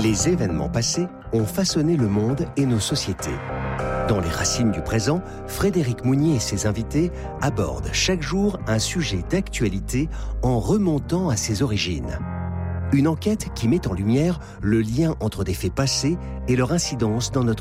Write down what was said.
Les événements passés ont façonné le monde et nos sociétés. Dans les racines du présent, Frédéric Mounier et ses invités abordent chaque jour un sujet d'actualité en remontant à ses origines. Une enquête qui met en lumière le lien entre des faits passés et leur incidence dans notre